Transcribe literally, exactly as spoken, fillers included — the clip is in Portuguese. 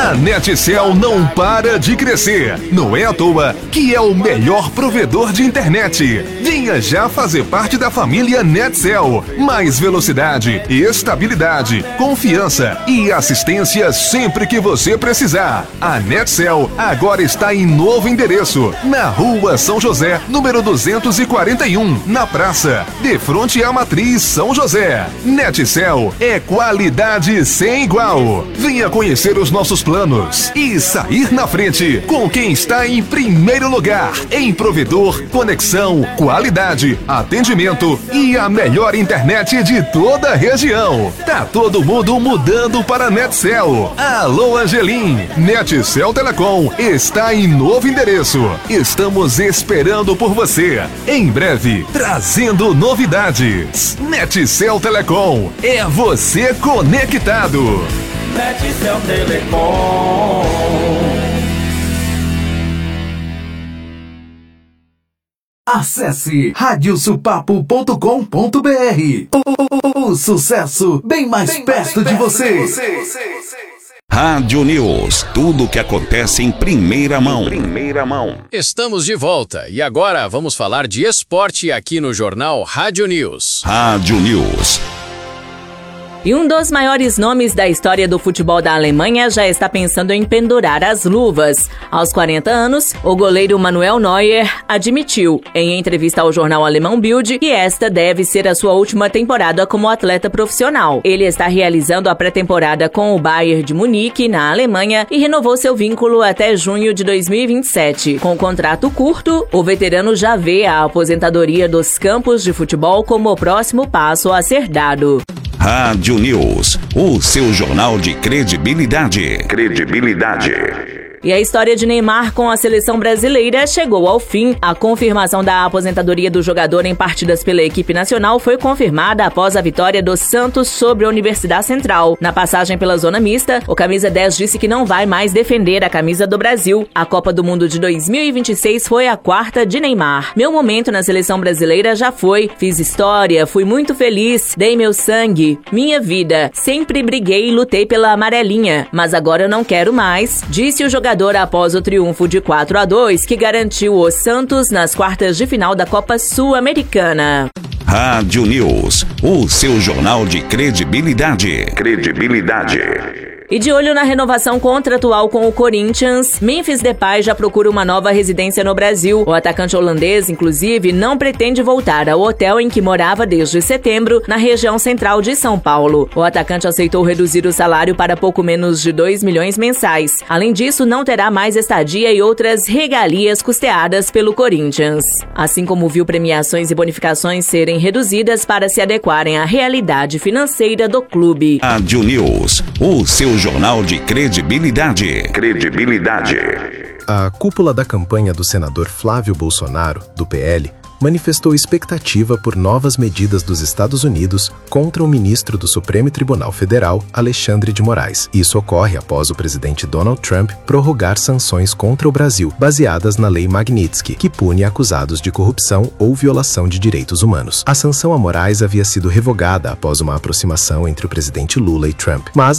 A Netcel não para de crescer. Não é à toa que é o melhor provedor de internet. Venha já fazer parte da família Netcel. Mais velocidade, estabilidade, confiança e assistência sempre que você precisar. A Netcel agora está em novo endereço, na Rua São José, número duzentos e quarenta e um, na praça, de frente à Matriz São José. Netcel é qualidade sem igual. Venha conhecer os nossos planos e sair na frente com quem está em primeiro lugar em provedor, conexão, qualidade, atendimento e a melhor internet de toda a região. Tá todo mundo mudando para Netcel. Alô, Angelim. Netcel Telecom está em novo endereço. Estamos esperando por você. Em breve, trazendo novidades. Netcel Telecom é você conectado. Netcel Telecom. Acesse rádio supapo ponto com ponto br. O, o, o sucesso bem mais bem perto, mais de, perto você. de você. Rádio News, tudo o que acontece em primeira mão. Primeira mão. Estamos de volta e agora vamos falar de esporte aqui no jornal Rádio News. Rádio News. E um dos maiores nomes da história do futebol da Alemanha já está pensando em pendurar as luvas. Aos quarenta anos, o goleiro Manuel Neuer admitiu, em entrevista ao jornal alemão Bild, que esta deve ser a sua última temporada como atleta profissional. Ele está realizando a pré-temporada com o Bayern de Munique, na Alemanha, e renovou seu vínculo até junho de dois mil e vinte e sete. Com um contrato curto, o veterano já vê a aposentadoria dos campos de futebol como o próximo passo a ser dado. Rádio News, o seu jornal de credibilidade. Credibilidade. E a história de Neymar com a seleção brasileira chegou ao fim. A confirmação da aposentadoria do jogador em partidas pela equipe nacional foi confirmada após a vitória do Santos sobre a Universidade Central. Na passagem pela zona mista, o camisa dez disse que não vai mais defender a camisa do Brasil. A Copa do Mundo de dois mil e vinte e seis foi a quarta de Neymar. Meu momento na seleção brasileira já foi. Fiz história, fui muito feliz, dei meu sangue, minha vida. Sempre briguei e lutei pela amarelinha, mas agora eu não quero mais, disse o jogador após o triunfo de quatro a dois que garantiu o Santos nas quartas de final da Copa Sul-Americana. Rádio News, o seu jornal de credibilidade. Credibilidade. E de olho na renovação contratual com o Corinthians, Memphis Depay já procura uma nova residência no Brasil. O atacante holandês, inclusive, não pretende voltar ao hotel em que morava desde setembro, na região central de São Paulo. O atacante aceitou reduzir o salário para pouco menos de dois milhões mensais. Além disso, não terá mais estadia e outras regalias custeadas pelo Corinthians. Assim como viu premiações e bonificações serem reduzidas para se adequarem à realidade financeira do clube. Rádio News, o seu jornal de credibilidade. Credibilidade. A cúpula da campanha do senador Flávio Bolsonaro, do P L, manifestou expectativa por novas medidas dos Estados Unidos contra o ministro do Supremo Tribunal Federal, Alexandre de Moraes. Isso ocorre após o presidente Donald Trump prorrogar sanções contra o Brasil, baseadas na Lei Magnitsky, que pune acusados de corrupção ou violação de direitos humanos. A sanção a Moraes havia sido revogada após uma aproximação entre o presidente Lula e Trump, mas